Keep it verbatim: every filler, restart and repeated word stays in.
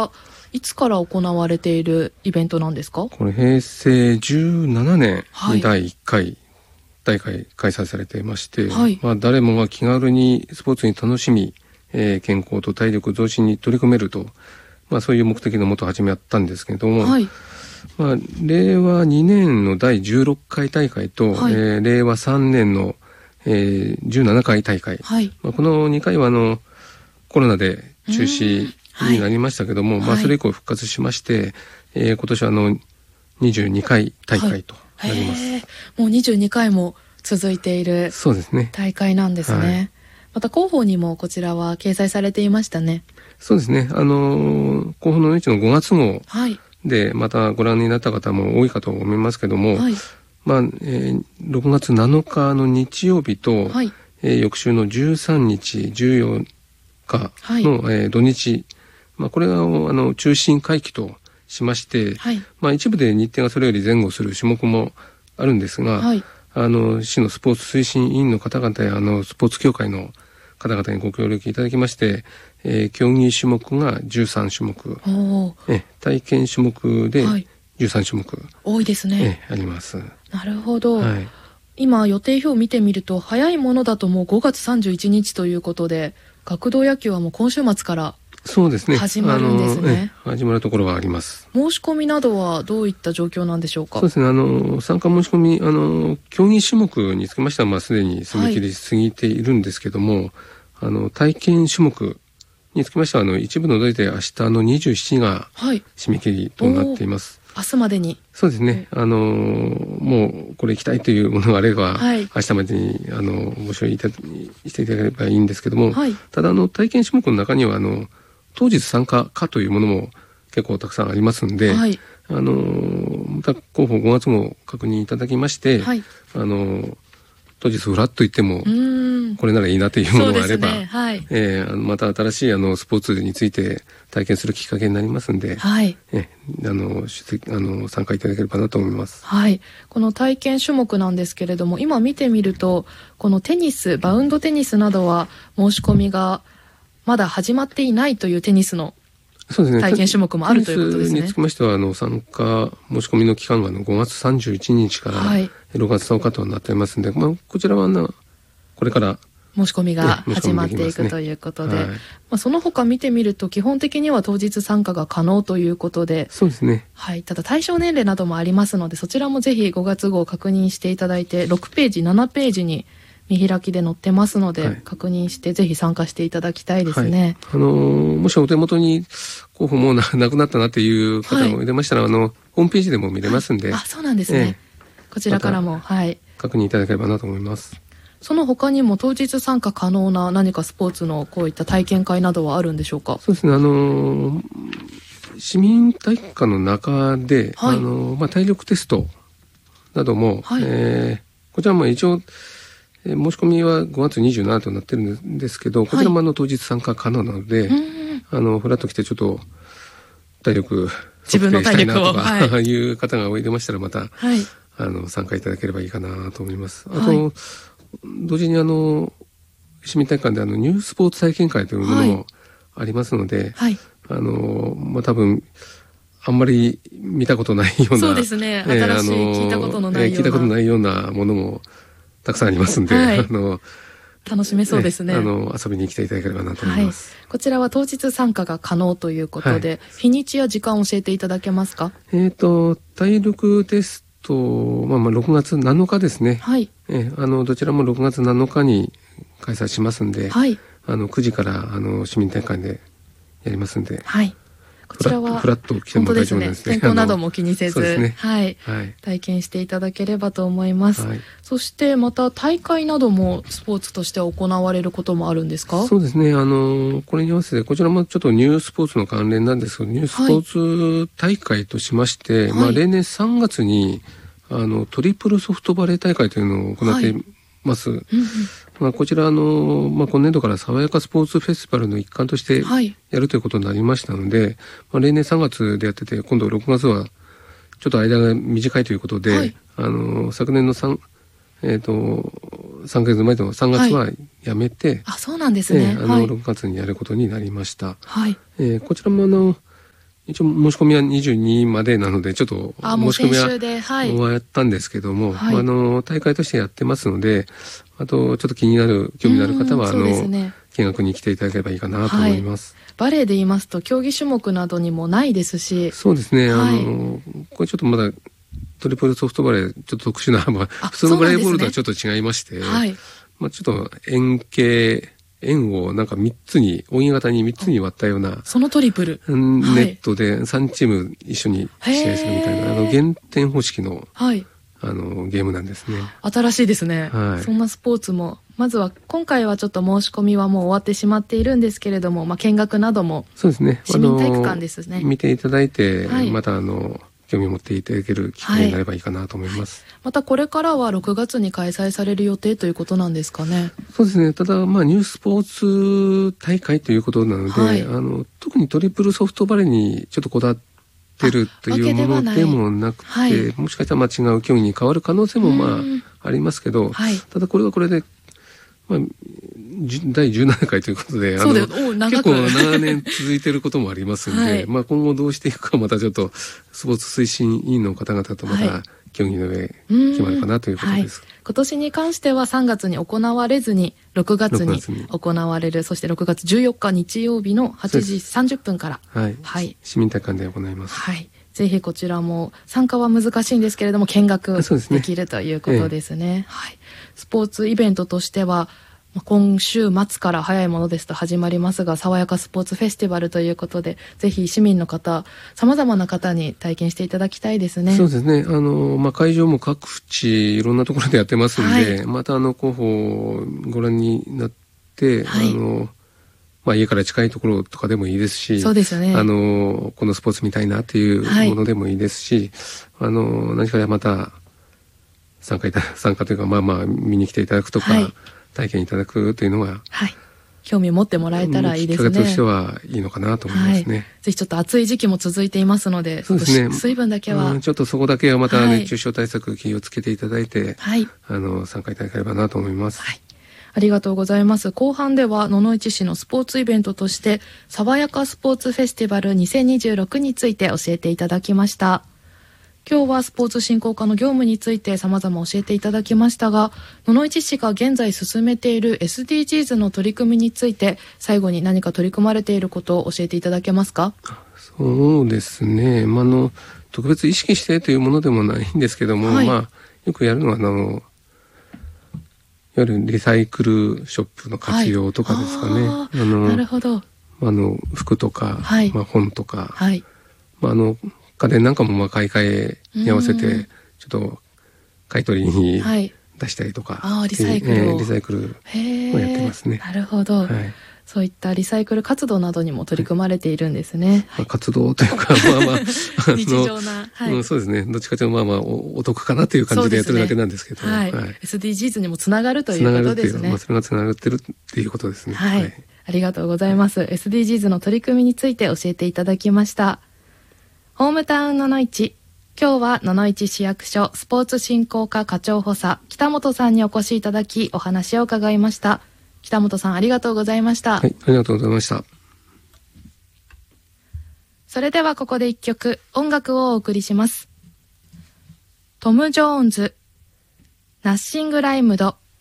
はいつから行われているイベントなんですか？ これへいせいじゅうななねんにだいいっかい大会開催されていまして、はい、まあ、誰もが気軽にスポーツに楽しみ、えー、健康と体力増進に取り組めると、まあ、そういう目的のもと始めたんですけども、はい、まあ、れいわにねんのだいじゅうろっかい大会と、はい、えー、れいわさんねんの、えー、じゅうななかい大会、はい、まあ、このにかいはあのコロナで中止になりましたけども、はい、まあ、それ以降復活しまして、えー、今年はあのにじゅうにかい大会となります。 はい、もうにじゅうにかいも続いている大会なんですね。そうですね。はい、また広報にもこちらは掲載されていましたね。 そうですね。あのー、広報の日のごがつ号でまたご覧になった方も多いかと思いますけども、はい、まあ、えー、ろくがつなのかの日曜日と、はい、えー、翌週のじゅうさんにちじゅうよっかの、はい、えー、土日、まあ、これがあの中心会期としまして、はい、まあ、一部で日程がそれより前後する種目もあるんですが、はい、あの市のスポーツ推進委員の方々やあのスポーツ協会の方々にご協力いただきまして、えー、競技種目がじゅうさんしゅもく、え体験種目でじゅうさんしゅもく、はい、 多いですね。 えあります。 なるほど、はい、今予定表を見てみると早いものだともうごがつさんじゅういちにちということで、学童野球はもう今週末からそうですね、 始まるんですね。 始まるところがあります。 申し込みなどはどういった状況なんでしょうか？ そうですね、あの参加申し込み、あの競技種目につきましては、まあ、すでに締め切り過ぎているんですけども、はい、あの体験種目につきましてはあの一部除いて明日のにじゅうしちにちが締め切りとなっています。 はい、明日までに。 そうですね、あのもうこれ行きたいというものがあれば、はい、明日までにあのご承認していただければいいんですけども、はい、ただあの体験種目の中にはあの当日参加可というものも結構たくさんありますんで、はい、あのまた広報ごがつ号確認いただきまして、はい、あの当日フラッと行ってもこれならいいなというものがあれば、ね、はい、えー、また新しいあのスポーツについて体験するきっかけになりますんで、はい、えあの出席あの参加いただければなと思います。 はい、この体験種目なんですけれども、今見てみるとこのテニス、バウンドテニスなどは申し込みがまだ始まっていないというテニスの体験種目もあるということですね。 テニスにつきましてはあの参加申し込みの期間がのごがつさんじゅういちにちからろくがつとおかとなっていますので、まあ、こちらはなこれから申し込みが始まっていくということで、はい、まあ、その他見てみると基本的には当日参加が可能ということで、 そうですね、 はい、ただ対象年齢などもありますので、そちらもぜひごがつ号確認していただいて、ろくページななページに見開きで載ってますので、はい、確認してぜひ参加していただきたいですね。 はい、あのー、もしお手元に候補もう な, なくなったなっていう方もいれましたら、はい、あのホームページでも見れますんで、 はい、あ、そうなんですね、えー、こちらからも、はい、 確認いただければなと思います。 その他にも当日参加可能な何かスポーツのこういった体験会などはあるんでしょうか？ そうですね、あのー、市民体育館の中で、はい、あのーまあ、体力テストなども、はい、えー、こちらも一応えー、申し込みはごがつにじゅうしちにちとなってるんですけど、こちらもあの当日参加可能なので、はい、あのフラッと来てちょっと体力測定したいなとか、はい、いう方がおいでましたらまた、はい、あの参加いただければいいかなと思います。あと、はい、同時にあの市民体育館であのニュースポーツ体験会というものもありますので、はい、あのまあ多分あんまり見たことないような、 そうですね、新しい、えー、聞いたことのないような、えー、聞いたことないようなものもたくさんありますんで、はい、あの楽しめそうですね。 あの遊びに来ていただければなと思います。 はい、こちらは当日参加が可能ということで、はい、日にちや時間を教えていただけますか？ えっと体力テスト、まあ、まあろくがつなのかですね。はい、えあのどちらもろくがつなのかに開催しますんで、はい、あのくじからあの市民体育館でやりますんで。はい、こちらはフラッと来ても大丈夫ですね。 天候なども気にせず、ね、はい、はい、体験していただければと思います。はい、そしてまた大会などもスポーツとして行われることもあるんですか？ そうですね。あのこれに合わせてこちらもちょっとニュースポーツの関連なんですけど、ニュースポーツ大会としまして、はい、まあ例年さんがつにあのトリプルソフトバレー大会というのを行っています。はい、うんうん、まあ、こちらあの、まあ、今年度から爽やかスポーツフェスティバルの一環としてやるということになりましたので、はい、まあ、例年さんがつでやってて、今度ろくがつはちょっと間が短いということで、はい、あの昨年の3、えー、とさんかげつまえのさんがつはやめて、はい、 あ、そうなんですね、 えー、あのろくがつにやることになりました。はい、えー、こちらもあの一応申し込みはにじゅうにまでなので、ちょっと申し込みは終わったんですけども、はい、あの大会としてやってますので、あとちょっと気になる興味のある方は、あの見学に来ていただければいいかなと思います。 はい、バレーで言いますと競技種目などにもないですし。 そうですね、はい、あのこれちょっとまだトリプルソフトバレーちょっと特殊な、まあ、普通のバレーボールとはちょっと違いまして、はい、まあ、ちょっと円形円をなんかみっつに扇形にみっつに割ったようなそのトリプルネットでさんチーム一緒に試合するみたいな、あの減点方式の、はい、あのゲームなんですね。 新しいですね、はい、そんなスポーツもまずは今回はちょっと申し込みはもう終わってしまっているんですけれども、まあ、見学などもそうですね、市民体育館ですね、 見ていただいて、はい、またあの興味を持っていただける機会になればいいかなと思います。 はい、またこれからはろくがつに開催される予定ということなんですかね。 そうですね。ただまあニュースポーツ大会ということなので、はい、あの特にトリプルソフトバレーにちょっとこだわってるというものでもなくて、はい、もしかしたらまあ違う競技に変わる可能性もまあありますけど、はい、ただこれはこれで、まあ、だいじゅうななかいということで、あの結構長年続いていることもありますので、はい、まあ今後どうしていくかまたちょっとスポーツ推進委員の方々とまた協議の上決まるかなということです。はい、 今年に関してはさんがつに行われずにろくがつに行われる、そしてろくがつじゅうよっか日曜日のはちじさんじゅっぷんから、 はい、はい、市民体育館で行います。 はい、ぜひこちらも参加は難しいんですけれども見学できるということですね。ええ、はい、スポーツイベントとしては今週末から早いものですと始まりますが、爽やかスポーツフェスティバルということで、ぜひ市民の方、さまざまな方に体験していただきたいですね。 そうですね。あの、まあ、会場も各地いろんなところでやってますんで、はい、またあの広報をご覧になって、はい、あの、まあ、家から近いところとかでもいいですし、 そうですよね。 あの、このスポーツ見たいなっていうものでもいいですし、はい、あの、何かまた参加いた、参加というか、まあまあ見に来ていただくとか、はい、体験いただくというのが、はい、 興味を持ってもらえたらいいですね。 きっかけとしてはいいのかなと思いますね。はい、 ぜひちょっと暑い時期も続いていますので、そうですね、水分だけは、 うん、ちょっとそこだけはまた熱中症対策気をつけていただいて、はい、あの参加いただければなと思います。はい、 ありがとうございます。後半では野々市市のスポーツイベントとして爽やかスポーツフェスティバルにせんにじゅうろくについて教えていただきました。今日はスポーツ振興課の業務について様々教えていただきましたが、野々市市が現在進めている エスディージーズ の取り組みについて最後に何か取り組まれていることを教えていただけますか？ そうですね、まあ、あの特別意識してというものでもないんですけども、はい、まあ、よくやるのはあのいわゆるリサイクルショップの活用とかですかね。はい、あのなるほど。あの服とか、はい、まあ、本とか、はい、まあ、あの家電なんかもまあ買い替えに合わせてちょっと買い取りに出したりとか、 はい、あリサイクルを、えー、リサイクルをやってますね。 なるほど、はい、そういったリサイクル活動などにも取り組まれているんですね。 はい、まあ、活動というかまあまあ日常な、はい、 うん、そうですね、どっちかというとまあまあ お, お得かなという感じでやってるだけなんですけど、 ね、はいはい、エスディージーズ にもつながるということですね。 まあ、それがつながってるっていうことですね。 はい、はい、ありがとうございます。 エスディージーズ の取り組みについて教えていただきました。ホームタウン野々市、今日は野々市市役所スポーツ振興課課長補佐北本さんにお越しいただきお話を伺いました。北本さん、ありがとうございました。 はい、ありがとうございました。 それではここで一曲音楽をお送りします。トム・ジョーンズ、ナッシング・ライムド、